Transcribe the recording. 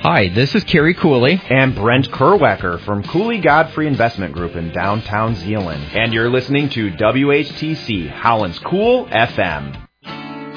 Hi, this is Kerry Cooley. And Brent Kerwecker from Cooley Godfrey Investment Group in downtown Zeeland. And you're listening to WHTC, Holland's Cool FM.